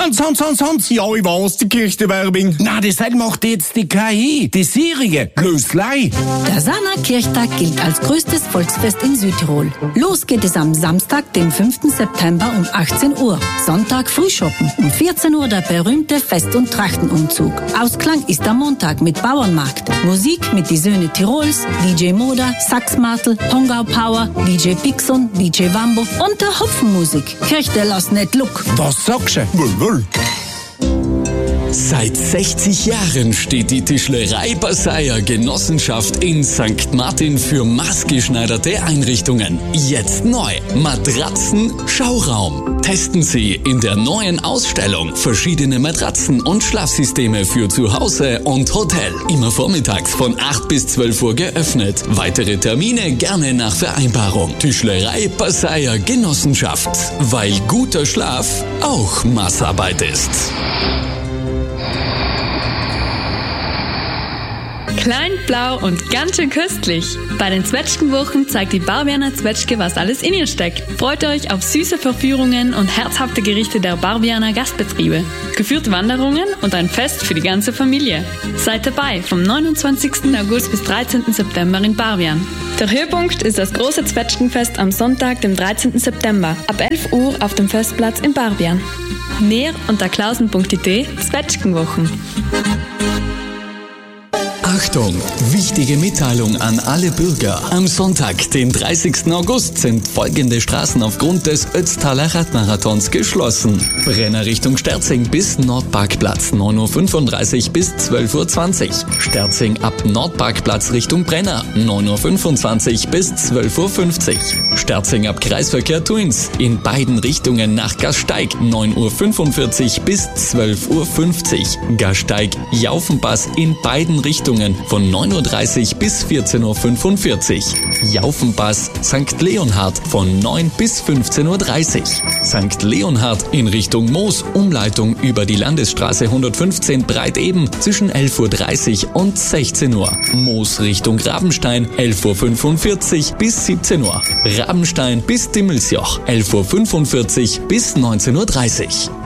Hans, ja, ich weiß, die Kirchenwerbung. Na, das macht jetzt die KI, die Sirige. Löslei. Der Saaner Kirchtag gilt als größtes Volksfest in Südtirol. Los geht es am Samstag, den 5. September um 18 Uhr. Sonntag Frühschoppen. Um 14 Uhr der berühmte Fest- und Trachtenumzug. Ausklang ist am Montag mit Bauernmarkt. Musik mit die Söhne Tirols, DJ Moda, Sachsmartel, Pongau Power, DJ Pixon, DJ Wambo und der Hopfenmusik. Kirchte lass nicht Look. Was sagst du? Wohl. Seit 60 Jahren steht die Tischlerei Basaya Genossenschaft in St. Martin für maßgeschneiderte Einrichtungen. Jetzt neu. Matratzen Schauraum. Testen Sie in der neuen Ausstellung verschiedene Matratzen und Schlafsysteme für zu Hause und Hotel. Immer vormittags von 8 bis 12 Uhr geöffnet. Weitere Termine gerne nach Vereinbarung. Tischlerei Basaya Genossenschaft. Weil guter Schlaf auch Maßarbeit ist. Klein, blau und ganz schön köstlich. Bei den Zwetschgenwochen zeigt die Barbianer Zwetschge, was alles in ihr steckt. Freut euch auf süße Verführungen und herzhafte Gerichte der Barbianer Gastbetriebe. Geführte Wanderungen und ein Fest für die ganze Familie. Seid dabei vom 29. August bis 13. September in Barbian. Der Höhepunkt ist das große Zwetschgenfest am Sonntag, dem 13. September, ab 11 Uhr auf dem Festplatz in Barbian. Mehr unter klausen.it Zwetschgenwochen. Achtung! Wichtige Mitteilung an alle Bürger. Am Sonntag, den 30. August, sind folgende Straßen aufgrund des Ötztaler Radmarathons geschlossen. Brenner Richtung Sterzing bis Nordparkplatz 9.35 Uhr bis 12.20 Uhr. Sterzing ab Nordparkplatz Richtung Brenner 9.25 Uhr bis 12.50 Uhr. Sterzing ab Kreisverkehr Thuins in beiden Richtungen nach Gasteig 9.45 Uhr bis 12.50 Uhr. Gasteig Jaufenpass in beiden Richtungen von 9.30 Uhr bis 14.45 Uhr. Jaufenpass St. Leonhard von 9 bis 15.30 Uhr. St. Leonhard in Richtung Moos, Umleitung über die Landesstraße 115 Breiteben zwischen 11.30 Uhr und 16 Uhr. Moos Richtung Rabenstein 11.45 Uhr bis 17 Uhr. Rabenstein bis Dimmelsjoch 11.45 Uhr bis 19.30 Uhr.